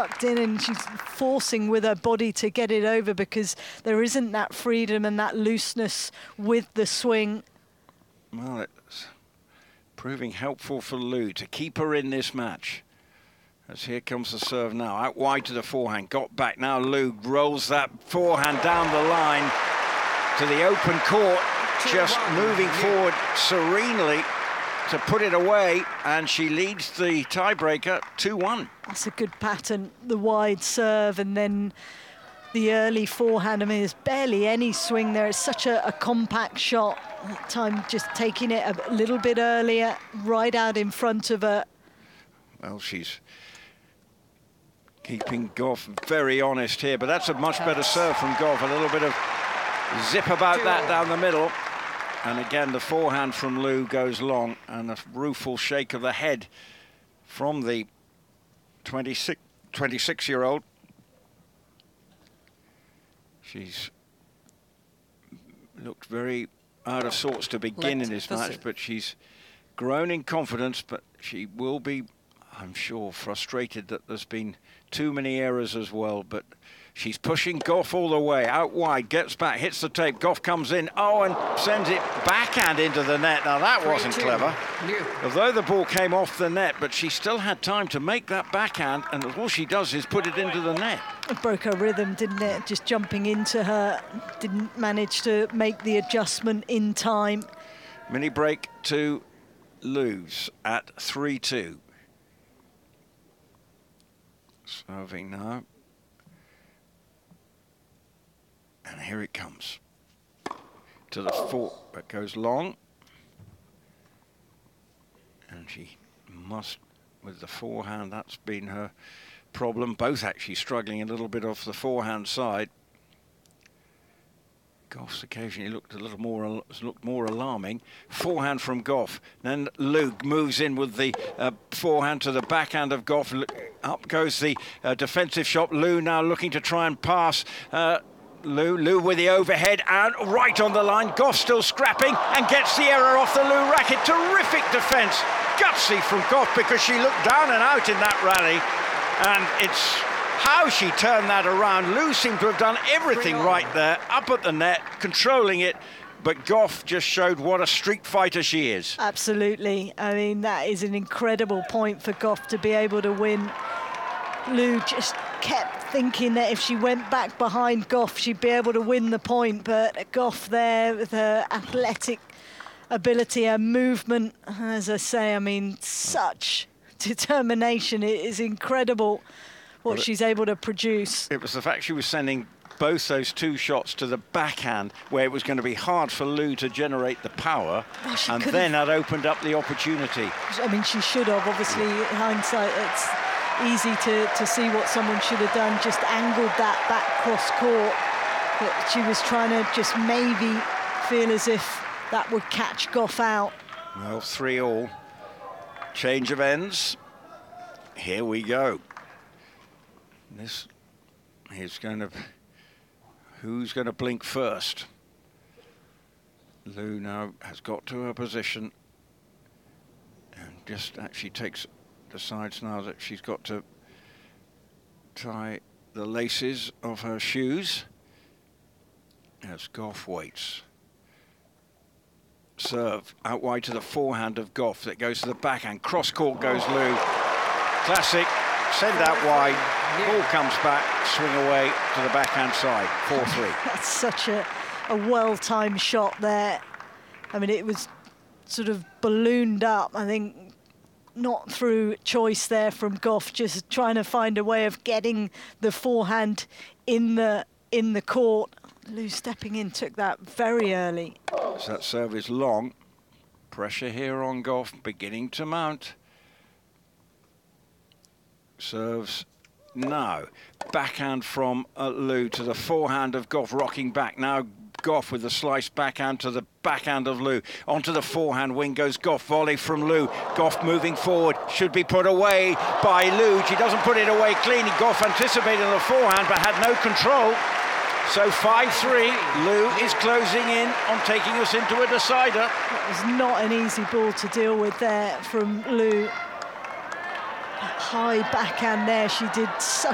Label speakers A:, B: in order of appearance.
A: tucked in and she's forcing with her body to get it over because there isn't that freedom and that looseness with the swing.
B: Well, it's proving helpful for Liu to keep her in this match. As here comes the serve now, out wide to the forehand, got back, now Liu rolls that forehand down the line to the open court, just moving forward serenely to put it away, and she leads the tiebreaker 2-1.
A: That's a good pattern, the wide serve and then the early forehand. I mean, there's barely any swing there. It's such a compact shot. That time just taking it a little bit earlier, right out in front of her.
B: Well, she's keeping Gauff very honest here, but that's a much better serve from Gauff. A little bit of zip about that down the middle. And again, the forehand from Liu goes long, and a rueful shake of the head from the 26-year-old. She's looked very out of sorts to begin in this match, but she's grown in confidence, but she will be, I'm sure, frustrated that there's been too many errors as well. But she's pushing Gauff all the way, out wide, gets back, hits the tape, Gauff comes in, oh, and sends it backhand into the net. Now that wasn't clever. Although the ball came off the net, but she still had time to make that backhand, and all she does is put it into the net.
A: It broke her rhythm, didn't it? Just jumping into her, didn't manage to make the adjustment in time.
B: Mini break to Liu's at 3-2. Serving now. And here it comes. To the fork, that goes long. And she must, with the forehand, that's been her problem. Both actually struggling a little bit off the forehand side. Gauff's occasionally looked more alarming. Forehand from Gauff. Then Liu moves in with the forehand to the backhand of Gauff. Up goes the defensive shot. Liu now looking to try and pass. Liu with the overhead and right on the line. Gauff still scrapping and gets the error off the Liu racket. Terrific defence. Gutsy from Gauff because she looked down and out in that rally. And it's how she turned that around. Liu seemed to have done everything right there, up at the net, controlling it. But Gauff just showed what a street fighter she is.
A: Absolutely. I mean, that is an incredible point for Gauff to be able to win. Liu just kept thinking that if she went back behind Gauff, she'd be able to win the point. But Gauff there with her athletic ability, her movement, as I say, I mean, such determination. It is incredible what she's able to produce.
B: It was the fact she was sending both those two shots to the backhand where it was going to be hard for Liu to generate the power, and then that opened up the opportunity.
A: I mean, she should have, obviously, in hindsight, it's easy to see what someone should have done, just angled that back cross court, but she was trying to just maybe feel as if that would catch Gauff out.
B: Well, 3-all. Change of ends. Here we go. This is going to... Who's going to blink first? Liu now has got to her position and just actually decides now that she's got to tie the laces of her shoes as Gauff waits. Serve out wide to the forehand of Gauff that goes to the backhand. Cross court goes Liu. Classic. Send out wide. Ball comes back. Swing away to the backhand side. 4-3.
A: That's such a well-timed shot there. I mean, it was sort of ballooned up. I think not through choice there from Gauff, just trying to find a way of getting the forehand in the court. Liu stepping in took that very early.
B: So that serve is long. Pressure here on Gauff beginning to mount. Serves now. Backhand from Liu to the forehand of Gauff, rocking back. Now Gauff with the slice backhand to the backhand of Liu. Onto the forehand wing goes Gauff, volley from Liu. Gauff moving forward, should be put away by Liu. She doesn't put it away cleanly. Gauff anticipated the forehand but had no control. So 5-3, Liu is closing in on taking us into a decider.
A: It was not an easy ball to deal with there from Liu. High backhand there, she did such